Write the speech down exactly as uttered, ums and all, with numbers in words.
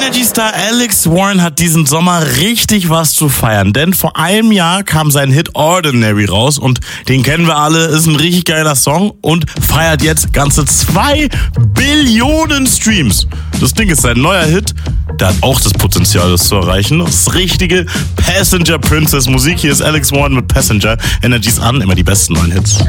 Energy-Star Alex Warren hat diesen Sommer richtig was zu feiern, denn vor einem Jahr kam sein Hit Ordinary raus und den kennen wir alle, ist ein richtig geiler Song und feiert jetzt ganze zwei Billionen Streams. Das Ding ist sein neuer Hit, der hat auch das Potenzial, das zu erreichen. Das ist richtige Passenger Princess Musik. Hier ist Alex Warren mit Passenger. Energy's an, immer die besten neuen Hits.